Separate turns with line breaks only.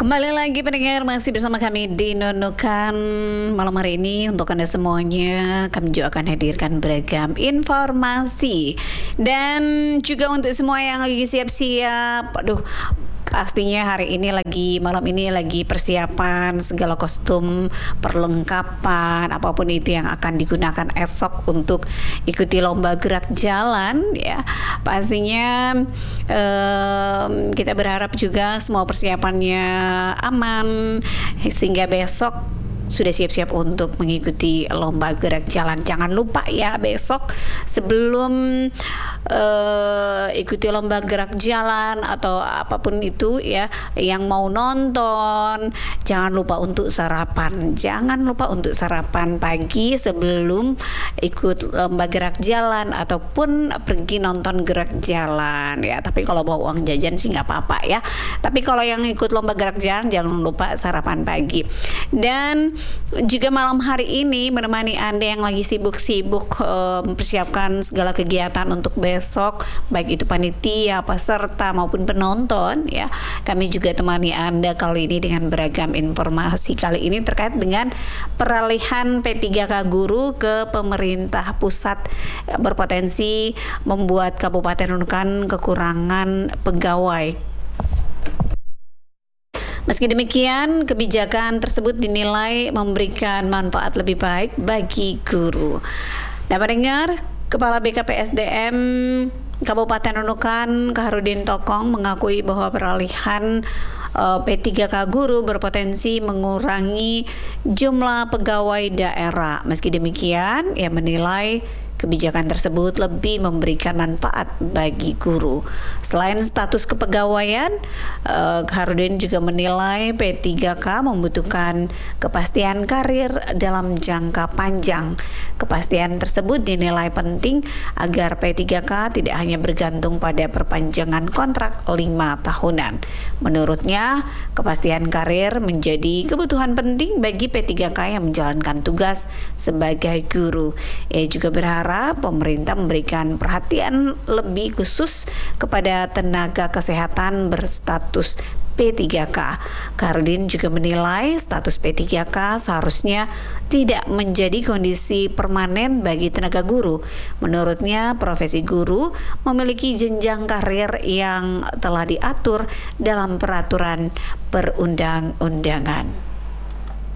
Kembali lagi pendengar, masih bersama kami di Nunukan. Malam hari ini untuk Anda semuanya kami juga akan hadirkan beragam informasi. Dan juga untuk semua yang lagi siap-siap, pastinya hari ini malam ini lagi persiapan segala kostum, perlengkapan, apapun itu yang akan digunakan esok untuk ikuti lomba gerak jalan ya. Pastinya kita berharap juga semua persiapannya aman sehingga besok sudah siap-siap untuk mengikuti lomba gerak jalan. Jangan lupa ya, besok sebelum ikuti lomba gerak jalan atau apapun itu ya, yang mau nonton, jangan lupa untuk sarapan. Jangan lupa untuk sarapan pagi sebelum ikut lomba gerak jalan ataupun pergi nonton gerak jalan ya. Tapi kalau bawa uang jajan sih nggak apa-apa ya. Tapi kalau yang ikut lomba gerak jalan jangan lupa sarapan pagi. Dan juga malam hari ini menemani Anda yang lagi sibuk-sibuk mempersiapkan segala kegiatan untuk besok, baik itu panitia, peserta maupun penonton ya. Kami juga temani Anda kali ini dengan beragam informasi. Kali ini terkait dengan peralihan P3K guru ke pemerintah pusat berpotensi membuat Kabupaten Nunukan kekurangan pegawai. Meski demikian, kebijakan tersebut dinilai memberikan manfaat lebih baik bagi guru. Nah, pendengar, Kepala BKPSDM Kabupaten Nunukan, Kaharudin Tokong, mengakui bahwa peralihan P3K guru berpotensi mengurangi jumlah pegawai daerah. Meski demikian, ia menilai kebijakan tersebut lebih memberikan manfaat bagi guru. Selain status kepegawaian, Kaharudin juga menilai P3K membutuhkan kepastian karir dalam jangka panjang. Kepastian tersebut dinilai penting agar P3K tidak hanya bergantung pada perpanjangan kontrak 5 tahunan. Menurutnya, kepastian karir menjadi kebutuhan penting bagi P3K yang menjalankan tugas sebagai guru. Ia juga berharap pemerintah memberikan perhatian lebih khusus kepada tenaga kesehatan berstatus P3K. Kaharudin juga menilai status P3K seharusnya tidak menjadi kondisi permanen bagi tenaga guru. Menurutnya, profesi guru memiliki jenjang karir yang telah diatur dalam peraturan perundang-undangan.